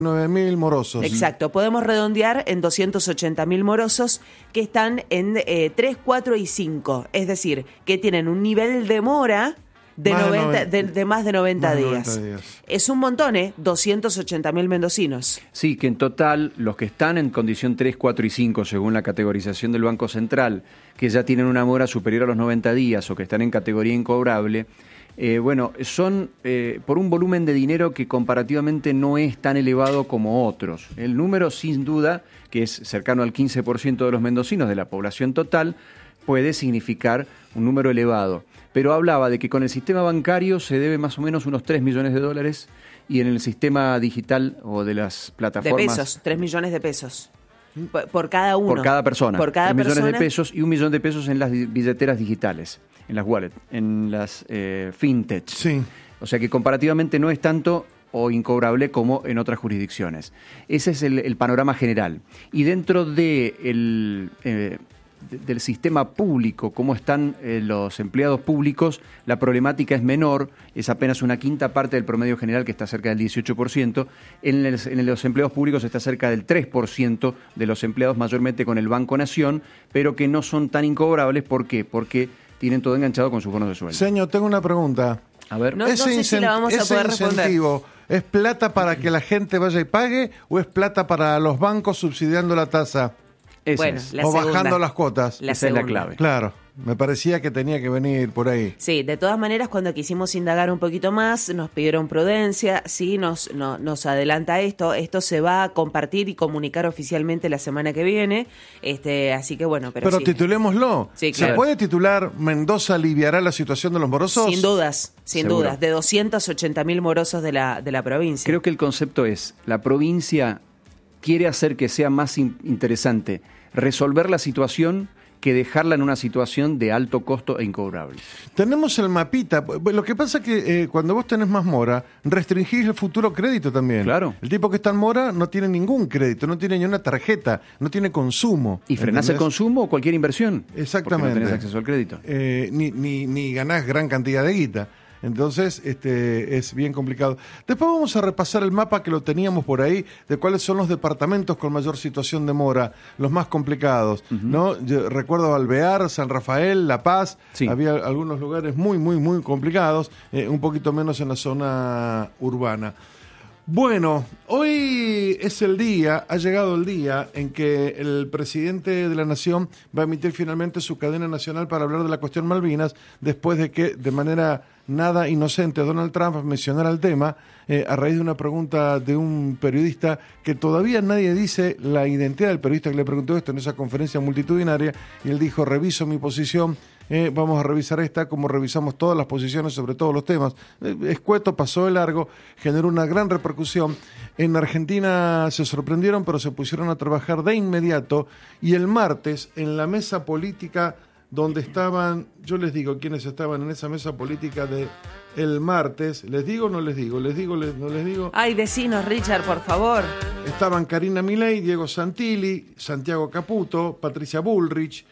9.000 morosos. Exacto, podemos redondear en 280.000 morosos que están en 3, 4 y 5, es decir, que tienen un nivel de mora de más de 90 días. Es un montón, 280.000 mendocinos. Sí, que en total los que están en condición 3, 4 y 5, según la categorización del Banco Central, que ya tienen una mora superior a los 90 días o que están en categoría incobrable, son por un volumen de dinero que comparativamente no es tan elevado como otros. El número, sin duda, que es cercano al 15% de los mendocinos de la población total, puede significar un número elevado. Pero hablaba de que con el sistema bancario se debe más o menos unos 3 millones de dólares y en el sistema digital o de las plataformas... De pesos, 3 millones de pesos. Por cada uno. Por cada persona. Por cada 3 millones persona. de pesos y 1 millón de pesos en las billeteras digitales, en las wallets, en las fintech. Sí. O sea que comparativamente no es tanto o incobrable como en otras jurisdicciones. Ese es el panorama general. Y dentro del sistema público, cómo están los empleados públicos, la problemática es menor, es apenas una quinta parte del promedio general, que está cerca del 18%. En los empleados públicos está cerca del 3% de los empleados, mayormente con el Banco Nación, pero que no son tan incobrables. ¿Por qué? Porque tienen todo enganchado con sus bonos de sueldo. Señor, tengo una pregunta. A ver. No sé si la vamos a poder responder. Incentivo, ¿es plata para que la gente vaya y pague o es plata para los bancos subsidiando la tasa? Bueno, la o segunda. bajando las cuotas. Esa es la clave. Claro, me parecía que tenía que venir por ahí. Sí, de todas maneras, cuando quisimos indagar un poquito más, nos pidieron prudencia, sí, nos adelanta esto se va a compartir y comunicar oficialmente la semana que viene, así que bueno, pero sí. Titulémoslo. Sí, claro. ¿Se puede titular Mendoza aliviará la situación de los morosos? Sin dudas, Seguro. de 280.000 morosos de la provincia. Creo que el concepto es, la provincia quiere hacer que sea más interesante resolver la situación que dejarla en una situación de alto costo e incobrable. Tenemos el mapita. Lo que pasa es que cuando vos tenés más mora, restringís el futuro crédito también. Claro. El tipo que está en mora no tiene ningún crédito, no tiene ni una tarjeta, no tiene consumo. Y frenás el consumo o cualquier inversión. Exactamente. Porque no tenés acceso al crédito. Ni ganás gran cantidad de guita. Entonces, es bien complicado. Después vamos a repasar el mapa que lo teníamos por ahí, de cuáles son los departamentos con mayor situación de mora, los más complicados, ¿no? Yo recuerdo Alvear, San Rafael, La Paz, sí. Había algunos lugares muy, muy, muy complicados, un poquito menos en la zona urbana. Bueno, hoy es ha llegado el día en que el presidente de la Nación va a emitir finalmente su cadena nacional para hablar de la cuestión Malvinas, después de que, de manera nada inocente, Donald Trump mencionara el tema a raíz de una pregunta de un periodista que todavía nadie dice la identidad del periodista que le preguntó esto en esa conferencia multitudinaria, y él dijo: reviso mi posición. Vamos a revisar esta como revisamos todas las posiciones sobre todos los temas. Escueto, pasó de largo, generó una gran repercusión. En Argentina se sorprendieron, pero se pusieron a trabajar de inmediato, y el martes en la mesa política donde estaban, yo les digo quiénes estaban en esa mesa política de el martes, ¿les digo o no les digo? ¿No les digo? Ay, decinos, Richard, por favor. Estaban Karina Milei, Diego Santilli, Santiago Caputo, Patricia Bullrich,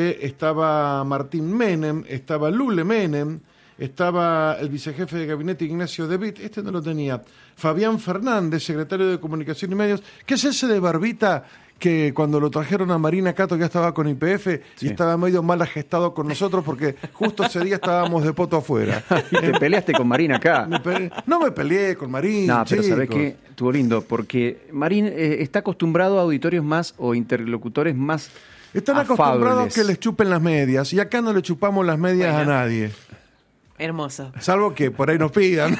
estaba Martín Menem, estaba Lule Menem, estaba el vicejefe de gabinete Ignacio De Witt, no lo tenía, Fabián Fernández, secretario de Comunicación y Medios, que es ese de barbita que cuando lo trajeron a Marina Cato ya estaba con YPF, sí, y estaba medio mal agestado con nosotros porque justo ese día estábamos de poto afuera. Y te peleaste con Marín acá. No me peleé con Marín. No, pero chicos. ¿sabés qué? Estuvo lindo, porque Marín está acostumbrado a auditorios más o interlocutores más Están afables. acostumbrados a que les chupen las medias, y acá no le chupamos las medias a nadie. Hermoso. Salvo que por ahí nos pidan.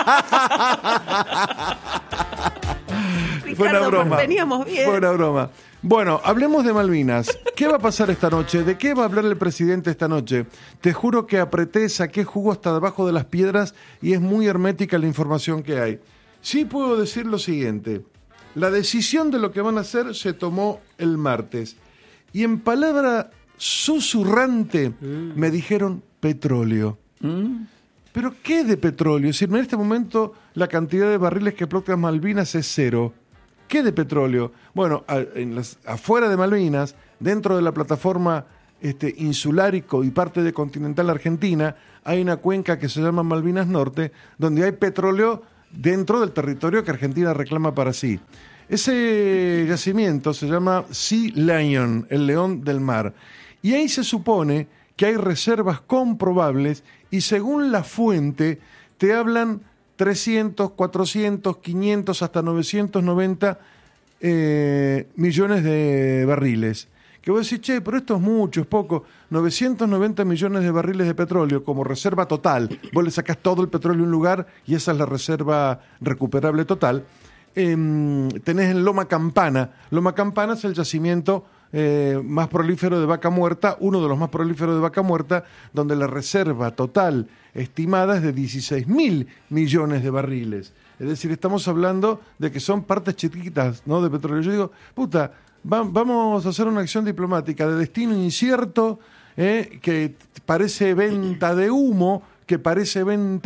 Fue una broma. Veníamos bien. Fue una broma. Bueno, hablemos de Malvinas. ¿Qué va a pasar esta noche? ¿De qué va a hablar el presidente esta noche? Te juro que apreté, saqué jugo hasta debajo de las piedras y es muy hermética la información que hay. Sí puedo decir lo siguiente. La decisión de lo que van a hacer se tomó el martes. Y en palabra susurrante me dijeron petróleo. ¿Pero qué de petróleo? Es decir, en este momento la cantidad de barriles que explotan Malvinas es 0. ¿Qué de petróleo? Bueno, afuera de Malvinas, dentro de la plataforma insulárico y parte de continental Argentina, hay una cuenca que se llama Malvinas Norte, donde hay petróleo dentro del territorio que Argentina reclama para sí. Ese yacimiento se llama Sea Lion, el león del mar. Y ahí se supone que hay reservas comprobables y según la fuente te hablan 300, 400, 500, hasta 990 millones de barriles. Que vos decís, che, pero esto es mucho, es poco. 990 millones de barriles de petróleo como reserva total. Vos le sacás todo el petróleo a un lugar y esa es la reserva recuperable total. Tenés en Loma Campana. Loma Campana es el yacimiento más prolífero de vaca muerta, uno de los más prolíferos de vaca muerta, donde la reserva total estimada es de 16.000 millones de barriles. Es decir, estamos hablando de que son partes chiquitas, ¿no?, de petróleo. Yo digo, puta, vamos a hacer una acción diplomática de destino incierto, que parece venta de humo, que parece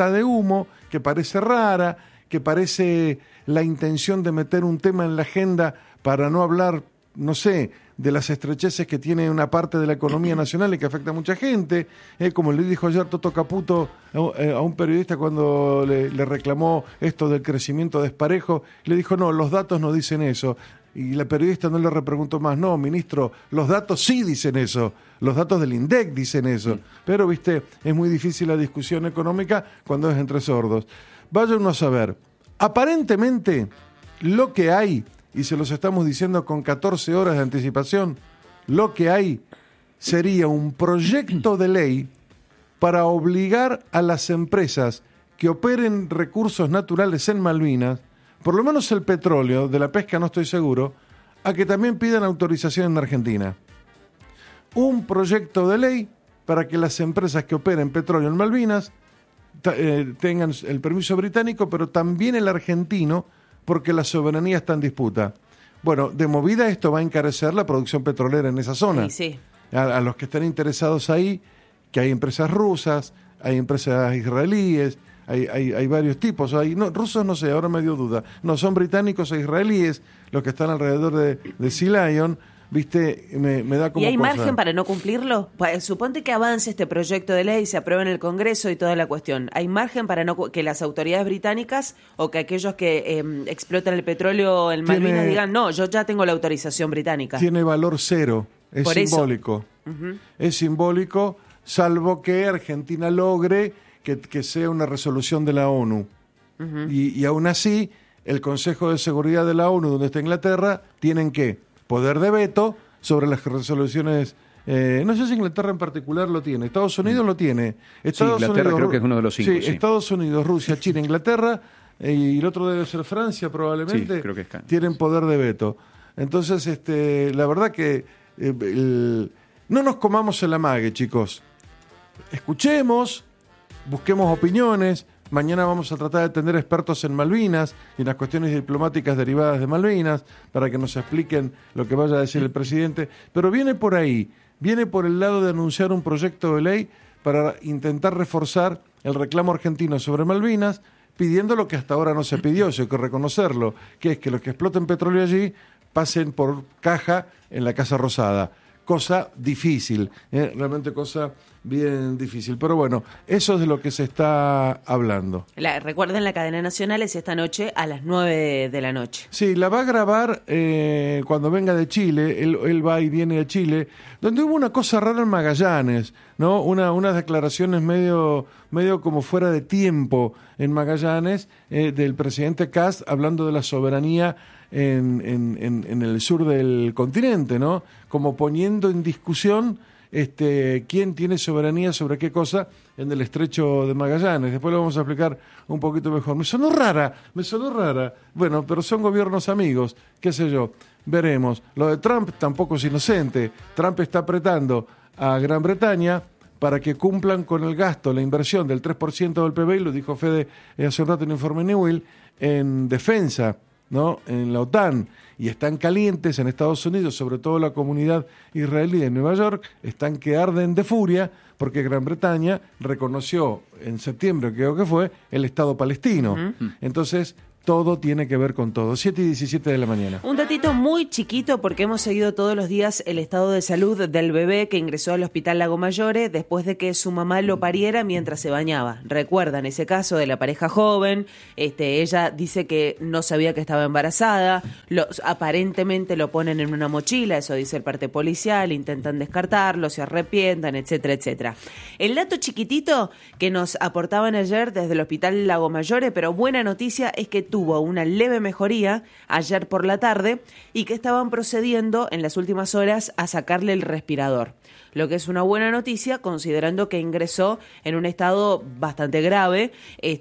rara, que parece la intención de meter un tema en la agenda para no hablar, no sé, de las estrecheces que tiene una parte de la economía nacional y que afecta a mucha gente, como le dijo ayer Toto Caputo a un periodista cuando le reclamó esto del crecimiento desparejo, le dijo, no, los datos no dicen eso. Y la periodista no le repreguntó más, no, ministro, los datos sí dicen eso, los datos del INDEC dicen eso, pero, viste, es muy difícil la discusión económica cuando es entre sordos. Vaya uno a saber, aparentemente lo que hay, y se los estamos diciendo con 14 horas de anticipación, lo que hay sería un proyecto de ley para obligar a las empresas que operen recursos naturales en Malvinas, por lo menos el petróleo, de la pesca no estoy seguro, a que también pidan autorización en Argentina. Un proyecto de ley para que las empresas que operen petróleo en Malvinas tengan el permiso británico, pero también el argentino, porque la soberanía está en disputa. Bueno, de movida esto va a encarecer la producción petrolera en esa zona. Sí. A los que estén interesados ahí, que hay empresas rusas, hay empresas israelíes, hay varios tipos. Rusos no sé, ahora me dio duda. No, son británicos e israelíes los que están alrededor de Sea Lion. ¿Viste? Me da como ¿Y hay cosa. margen para no cumplirlo? Pues, suponte que avance este proyecto de ley, se apruebe en el Congreso y toda la cuestión. ¿Hay margen para no que las autoridades británicas o que aquellos que explotan el petróleo en Malvinas digan, no, yo ya tengo la autorización británica? Tiene valor cero, es por simbólico. Uh-huh. Es simbólico, salvo que Argentina logre que sea una resolución de la ONU. Uh-huh. Y aún así, el Consejo de Seguridad de la ONU, donde está Inglaterra, tienen que poder de veto sobre las resoluciones. No sé si Inglaterra en particular lo tiene. Estados Unidos lo tiene. Inglaterra creo que es uno de los 5. Sí, Estados Unidos, Rusia, China, Inglaterra, y el otro debe ser Francia probablemente. Sí, creo que es tienen poder de veto. Entonces, la verdad que no nos comamos el amague, chicos. Escuchemos, busquemos opiniones. Mañana vamos a tratar de tener expertos en Malvinas y en las cuestiones diplomáticas derivadas de Malvinas para que nos expliquen lo que vaya a decir el presidente. Pero viene por ahí, viene por el lado de anunciar un proyecto de ley para intentar reforzar el reclamo argentino sobre Malvinas, pidiendo lo que hasta ahora no se pidió, eso hay que reconocerlo, que es que los que exploten petróleo allí pasen por caja en la Casa Rosada. Cosa difícil, realmente cosa bien difícil. Pero bueno, eso es de lo que se está hablando. Recuerden, la cadena nacional es esta noche a las 9 de la noche. Sí, la va a grabar cuando venga de Chile, él va y viene de Chile, donde hubo una cosa rara en Magallanes, ¿no? Unas declaraciones medio como fuera de tiempo en Magallanes del presidente Kast hablando de la soberanía en el sur del continente, ¿no? Como poniendo en discusión quién tiene soberanía sobre qué cosa en el estrecho de Magallanes. Después lo vamos a explicar un poquito mejor. Me sonó rara. Bueno, pero son gobiernos amigos, qué sé yo, veremos. Lo de Trump tampoco es inocente. Trump está apretando a Gran Bretaña para que cumplan con el gasto, la inversión del 3% del PBI, lo dijo Fede hace un rato en el informe Newell, en defensa, ¿no? En la OTAN, y están calientes en Estados Unidos, sobre todo la comunidad israelí de Nueva York, están que arden de furia porque Gran Bretaña reconoció en septiembre, creo que fue, el Estado palestino. Uh-huh. Entonces, todo tiene que ver con todo. 7:17 de la mañana. Un datito muy chiquito porque hemos seguido todos los días el estado de salud del bebé que ingresó al hospital Lago Mayore después de que su mamá lo pariera mientras se bañaba. Recuerdan ese caso de la pareja joven. Ella dice que no sabía que estaba embarazada. Aparentemente lo ponen en una mochila, eso dice el parte policial. Intentan descartarlo, se arrepientan, etcétera, etcétera. El dato chiquitito que nos aportaban ayer desde el hospital Lago Mayore, pero buena noticia, es que tuvo una leve mejoría ayer por la tarde y que estaban procediendo en las últimas horas a sacarle el respirador. Lo que es una buena noticia considerando que ingresó en un estado bastante grave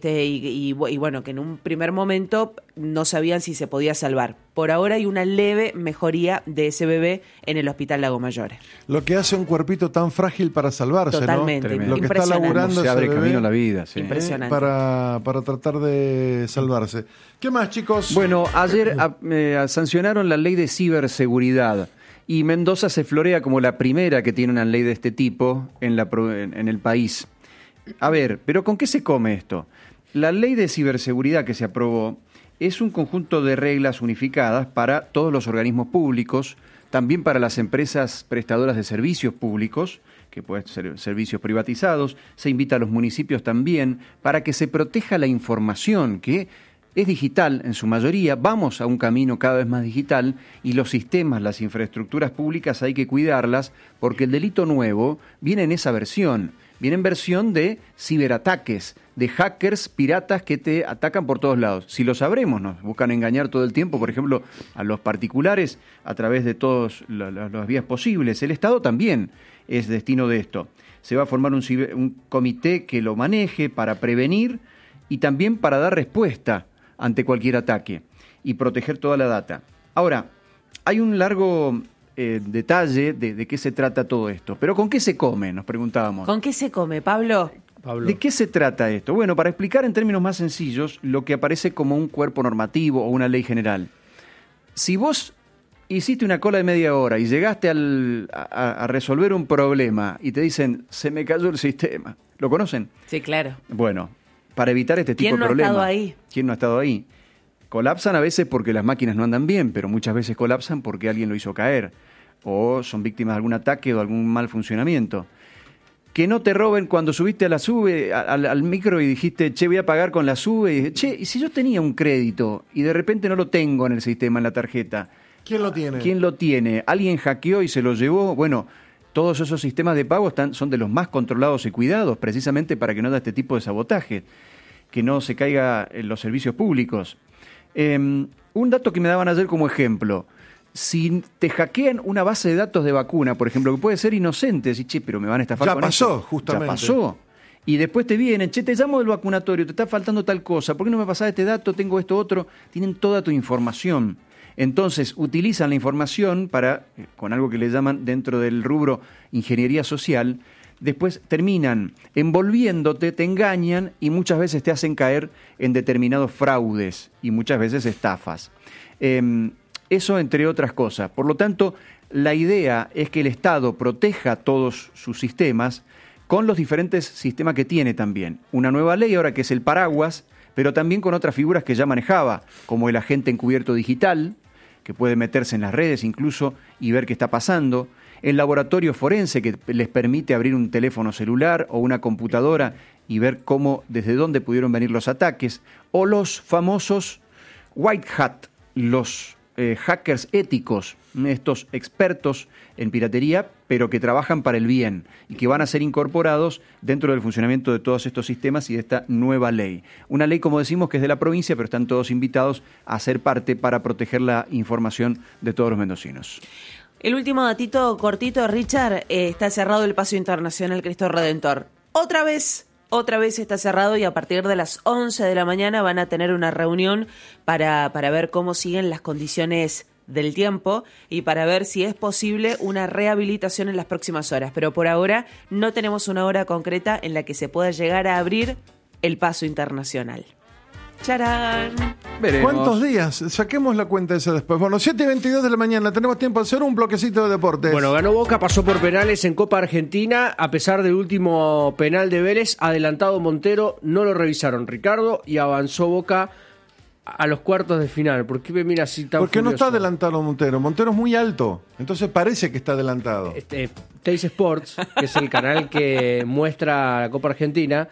y bueno, que en un primer momento no sabían si se podía salvar. Por ahora hay una leve mejoría de ese bebé en el hospital Lago Mayore. Lo que hace un cuerpito tan frágil para salvarse, totalmente, ¿no? Lo que está laburando se abre ese camino bebé, a la vida. Sí. Impresionante. Para tratar de salvarse. ¿Qué más, chicos? Bueno, ayer sancionaron la ley de ciberseguridad. Y Mendoza se florea como la primera que tiene una ley de este tipo en el país. A ver, ¿pero con qué se come esto? La ley de ciberseguridad que se aprobó es un conjunto de reglas unificadas para todos los organismos públicos, también para las empresas prestadoras de servicios públicos, que pueden ser servicios privatizados. Se invita a los municipios también para que se proteja la información que es digital en su mayoría, vamos a un camino cada vez más digital y los sistemas, las infraestructuras públicas hay que cuidarlas porque el delito nuevo viene en esa versión, viene en versión de ciberataques, de hackers piratas que te atacan por todos lados. Si lo sabremos, nos buscan engañar todo el tiempo, por ejemplo, a los particulares a través de todas las vías posibles. El Estado también es destino de esto. Se va a formar un comité que lo maneje para prevenir y también para dar respuesta ante cualquier ataque y proteger toda la data. Ahora, hay un largo detalle de qué se trata todo esto. ¿Pero con qué se come? Nos preguntábamos. ¿Con qué se come, Pablo? ¿De qué se trata esto? Bueno, para explicar en términos más sencillos lo que aparece como un cuerpo normativo o una ley general. Si vos hiciste una cola de media hora y llegaste a resolver un problema y te dicen, se me cayó el sistema, ¿lo conocen? Sí, claro. Bueno, para evitar este tipo de problemas. ¿Quién no ha estado ahí? ¿Quién no ha estado ahí? Colapsan a veces porque las máquinas no andan bien, pero muchas veces colapsan porque alguien lo hizo caer o son víctimas de algún ataque o de algún mal funcionamiento. Que no te roben cuando subiste a la SUBE, al micro y dijiste, che, voy a pagar con la SUBE. Y, che, ¿y si yo tenía un crédito y de repente no lo tengo en el sistema, en la tarjeta? ¿Quién lo tiene? ¿Quién lo tiene? ¿Alguien hackeó y se lo llevó? Bueno, todos esos sistemas de pago son de los más controlados y cuidados, precisamente para que no haya este tipo de sabotaje, que no se caiga en los servicios públicos. Un dato que me daban ayer como ejemplo: si te hackean una base de datos de vacuna, por ejemplo, que puede ser inocente, decís, che, pero me van a estafar ya con pasó, esto. justamente. Ya pasó. Y después te vienen, che, te llamo del vacunatorio, te está faltando tal cosa, ¿por qué no me pasás este dato? Tengo esto otro. Tienen toda tu información. Entonces, utilizan la información para, con algo que le llaman dentro del rubro ingeniería social, después terminan envolviéndote, te engañan y muchas veces te hacen caer en determinados fraudes y muchas veces estafas. Eso entre otras cosas. Por lo tanto, la idea es que el Estado proteja todos sus sistemas con los diferentes sistemas que tiene también. Una nueva ley ahora que es el paraguas, pero también con otras figuras que ya manejaba, como el agente encubierto digital, que puede meterse en las redes incluso y ver qué está pasando, el laboratorio forense que les permite abrir un teléfono celular o una computadora y ver desde dónde pudieron venir los ataques, o los famosos white hat, los hackers éticos, estos expertos en piratería, pero que trabajan para el bien y que van a ser incorporados dentro del funcionamiento de todos estos sistemas y de esta nueva ley. Una ley, como decimos, que es de la provincia, pero están todos invitados a ser parte para proteger la información de todos los mendocinos. El último datito cortito, Richard, está cerrado el Paso Internacional Cristo Redentor. Otra vez está cerrado y a partir de las 11 de la mañana van a tener una reunión para ver cómo siguen las condiciones del tiempo y para ver si es posible una rehabilitación en las próximas horas. Pero por ahora no tenemos una hora concreta en la que se pueda llegar a abrir el Paso Internacional. ¡Charán! Veremos. ¿Cuántos días? Saquemos la cuenta esa después. Bueno, 7:22 de la mañana, tenemos tiempo de hacer un bloquecito de deportes. Bueno, ganó Boca, pasó por penales en Copa Argentina, a pesar del último penal de Vélez, adelantado Montero, no lo revisaron Ricardo y avanzó Boca a los cuartos de final? ¿Por qué me mira así tan Porque no furioso? está adelantado Montero. Montero es muy alto, entonces parece que está adelantado. Teis Sports, que es el canal que muestra la Copa Argentina,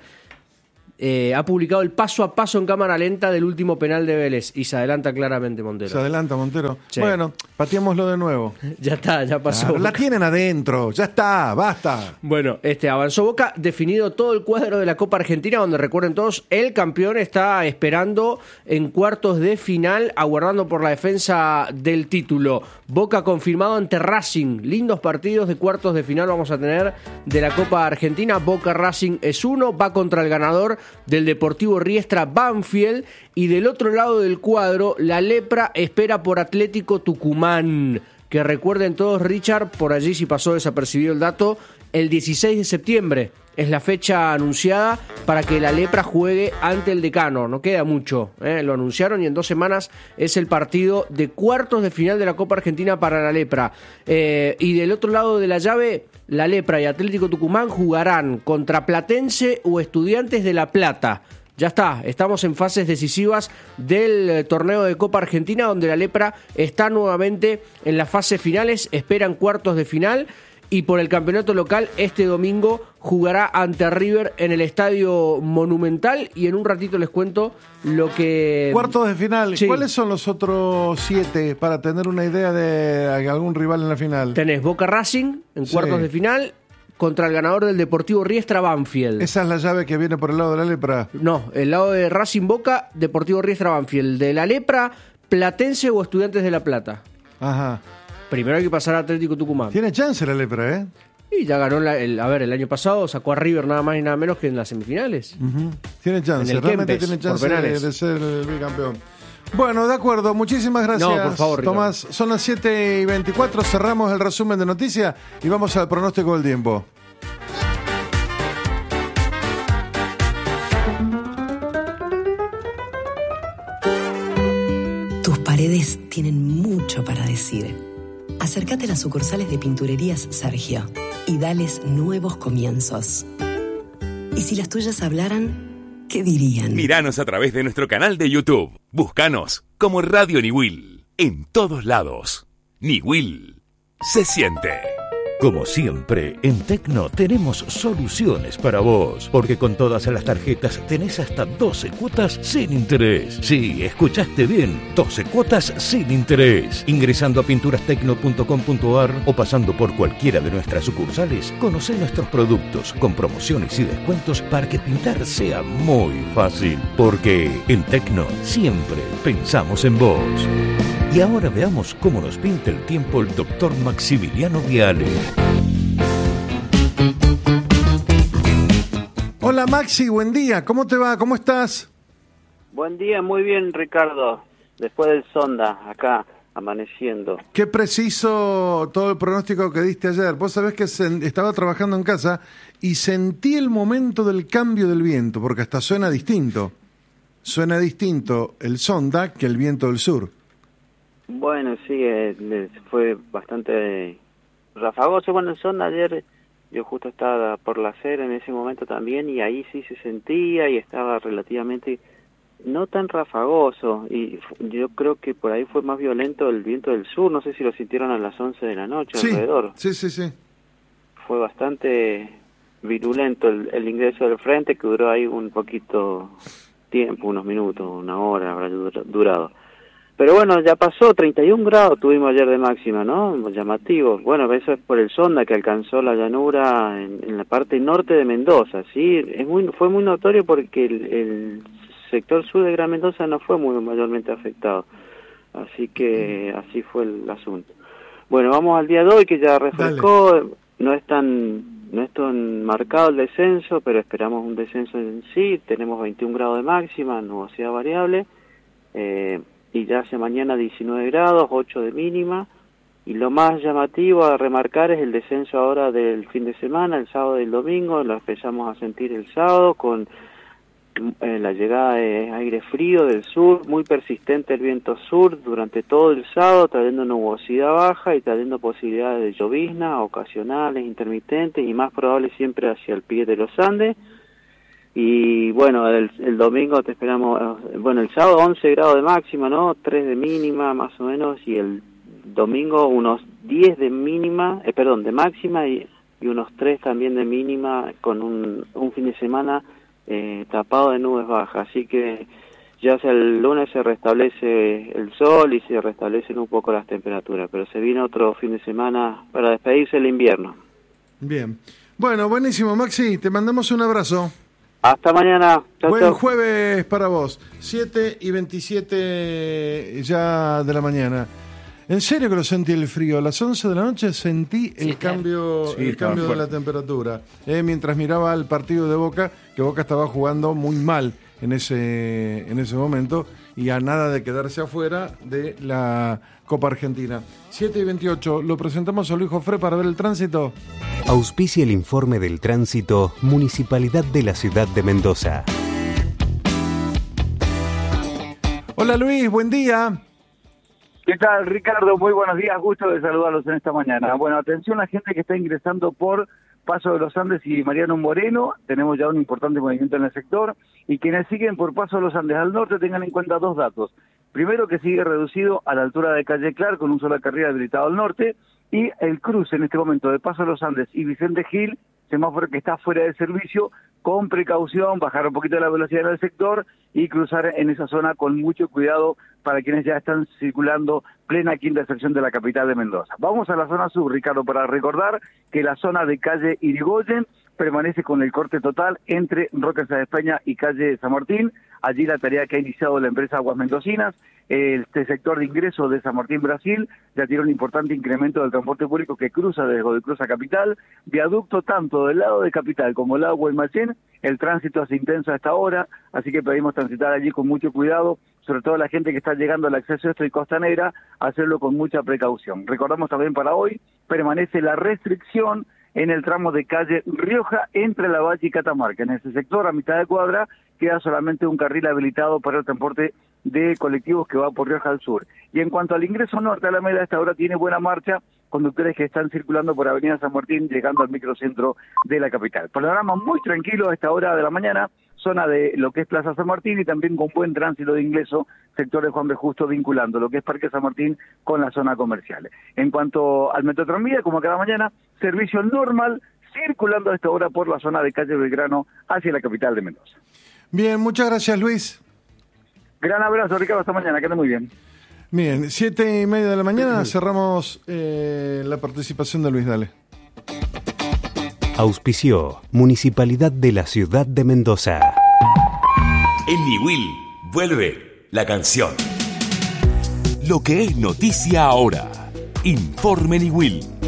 ha publicado el paso a paso en cámara lenta del último penal de Vélez y se adelanta claramente Montero. Se adelanta Montero. Sí. Bueno, pateémoslo de nuevo. Ya está, ya pasó. La tienen adentro, ya está, basta. Bueno, avanzó Boca, definido todo el cuadro de la Copa Argentina, donde recuerden todos, el campeón está esperando en cuartos de final, aguardando por la defensa del título. Boca confirmado ante Racing. Lindos partidos de cuartos de final vamos a tener de la Copa Argentina. Boca Racing es uno, va contra el ganador del Deportivo Riestra Banfield, y del otro lado del cuadro la Lepra espera por Atlético Tucumán, que recuerden todos, Richard, por allí si pasó desapercibido el dato, el 16 de septiembre es la fecha anunciada para que la Lepra juegue ante el Decano. No queda mucho, lo anunciaron, y en 2 semanas es el partido de cuartos de final de la Copa Argentina para la Lepra. Y del otro lado de la llave, la Lepra y Atlético Tucumán jugarán contra Platense o Estudiantes de La Plata. Ya está, estamos en fases decisivas del torneo de Copa Argentina, donde la Lepra está nuevamente en las fases finales, esperan cuartos de final, y por el campeonato local este domingo jugará ante River en el Estadio Monumental, y en un ratito les cuento lo que... Cuartos de final, Sí. ¿Cuáles son los otros 7 para tener una idea de algún rival en la final? Tenés Boca Racing en Sí. cuartos de final contra el ganador del Deportivo Riestra Banfield. Esa es la llave que viene por el lado de la Lepra. No, el lado de Racing Boca, Deportivo Riestra Banfield. De la Lepra, Platense o Estudiantes de La Plata. Ajá. Primero hay que pasar a Atlético Tucumán. Tiene chance la Lepra, ¿eh? Y ya ganó, el año pasado sacó a River nada más y nada menos que en las semifinales. Tiene chance, En el realmente Kempes, tiene por chance penales. de ser el bicampeón. Bueno, de acuerdo, muchísimas gracias. No, por favor, Ricardo. Tomás. Son las 7:24, cerramos el resumen de noticias y vamos al pronóstico del tiempo. Tus paredes tienen mucho para decir. Acércate a las sucursales de Pinturerías Sergio y dales nuevos comienzos. Y si las tuyas hablaran, ¿qué dirían? Míranos a través de nuestro canal de YouTube. Búscanos como Radio Niwil. En todos lados. Niwil se siente. Como siempre, en Tecno tenemos soluciones para vos, porque con todas las tarjetas tenés hasta 12 cuotas sin interés. Sí, escuchaste bien, 12 cuotas sin interés. Ingresando a pinturastecno.com.ar o pasando por cualquiera de nuestras sucursales, conocé nuestros productos con promociones y descuentos para que pintar sea muy fácil. Porque en Tecno siempre pensamos en vos. Y ahora veamos cómo nos pinta el tiempo el doctor Maximiliano Viale. Hola Maxi, buen día, ¿cómo te va? ¿Cómo estás? Buen día, muy bien, Ricardo. Después del Sonda, acá, amaneciendo. Qué preciso todo el pronóstico que diste ayer. Vos sabés que estaba trabajando en casa y sentí el momento del cambio del viento, porque hasta suena distinto. Suena distinto el Sonda que el viento del sur. Bueno, sí, fue bastante rafagoso. Bueno, el Sonda ayer, yo justo estaba por la acera en ese momento también, y ahí sí se sentía y estaba relativamente no tan rafagoso, y yo creo que por ahí fue más violento el viento del sur. No sé si lo sintieron a las 11 de la noche alrededor. Sí. Fue bastante virulento el ingreso del frente, que duró ahí un poquito tiempo, unos minutos, una hora habrá durado. Pero bueno, ya pasó, 31 grados tuvimos ayer de máxima, ¿no? Llamativo. Bueno, eso es por el Sonda, que alcanzó la llanura en la parte norte de Mendoza, ¿sí? Fue muy notorio porque el sector sur de Gran Mendoza no fue muy mayormente afectado. Así que así fue el asunto. Bueno, vamos al día de hoy, que ya refrescó. Dale. No es tan marcado el descenso, pero esperamos un descenso en sí. Tenemos 21 grados de máxima, nubosidad variable. Y ya hacia mañana 19 grados, 8 de mínima, y lo más llamativo a remarcar es el descenso ahora del fin de semana, el sábado y el domingo. Lo empezamos a sentir el sábado con la llegada de aire frío del sur, muy persistente el viento sur durante todo el sábado, trayendo nubosidad baja y trayendo posibilidades de llovizna ocasionales, intermitentes y más probables siempre hacia el pie de los Andes. Y bueno, el domingo te esperamos, bueno, el sábado 11 grados de máxima, ¿no? 3 de mínima más o menos, y el domingo unos 10 de mínima, de máxima y unos 3 también de mínima, con un fin de semana tapado de nubes bajas. Así que ya hacia el lunes se restablece el sol y se restablecen un poco las temperaturas, pero se viene otro fin de semana para despedirse el invierno. Bien. Bueno, buenísimo, Maxi, te mandamos un abrazo. Hasta mañana. Chau, Buen chau. jueves para vos. 7:27 ya de la mañana. En serio que lo sentí el frío. A las 11 de la noche sentí el cambio de la temperatura. Mientras miraba el partido de Boca, que Boca estaba jugando muy mal en ese momento y a nada de quedarse afuera de la Copa Argentina. 7:28, lo presentamos a Luis Jofré para ver el tránsito. Auspicia el informe del tránsito Municipalidad de la Ciudad de Mendoza. Hola Luis, buen día. ¿Qué tal, Ricardo? Muy buenos días, gusto de saludarlos en esta mañana. Bueno, atención a la gente que está ingresando por Paso de los Andes y Mariano Moreno, tenemos ya un importante movimiento en el sector, y quienes siguen por Paso de los Andes al norte tengan en cuenta dos datos. Primero, que sigue reducido a la altura de calle Clar con un solo carril habilitado al norte, y el cruce en este momento de Paso de los Andes y Vicente Gil, semáforo que está fuera de servicio, con precaución, bajar un poquito la velocidad en el sector y cruzar en esa zona con mucho cuidado para quienes ya están circulando plena quinta sección de la capital de Mendoza. Vamos a la zona sur, Ricardo, para recordar que la zona de calle Irigoyen permanece con el corte total entre Roque Sáenz Peña y calle San Martín. Allí la tarea que ha iniciado la empresa Aguas Mendocinas. Este sector de ingreso de San Martín, Brasil, ya tiene un importante incremento del transporte público que cruza desde Godoy Cruz a Capital. Viaducto tanto del lado de Capital como del lado de Guaymallén. El tránsito es intenso a esta hora, así que pedimos transitar allí con mucho cuidado, sobre todo la gente que está llegando al acceso esto y Costanera, hacerlo con mucha precaución. Recordamos también para hoy, permanece la restricción en el tramo de calle Rioja entre La Valle y Catamarca. En ese sector, a mitad de cuadra, queda solamente un carril habilitado para el transporte de colectivos que va por Rioja al sur. Y en cuanto al ingreso norte a Alameda, a esta hora tiene buena marcha, conductores que están circulando por Avenida San Martín, llegando al microcentro de la capital. Panorama muy tranquilo a esta hora de la mañana, zona de lo que es Plaza San Martín y también con buen tránsito de ingreso, sector de Juan B. Justo vinculando lo que es Parque San Martín con la zona comercial. En cuanto al Metrotranvía, como cada mañana, servicio normal circulando a esta hora por la zona de calle Belgrano hacia la capital de Mendoza. Bien, muchas gracias Luis. Gran abrazo, Ricardo, hasta mañana, que ande muy bien. Bien, 7:30 de la mañana cerramos la participación de Luis, dale. Auspició Municipalidad de la Ciudad de Mendoza. En Niwil vuelve la canción. Lo que es noticia ahora. Informe Niwil.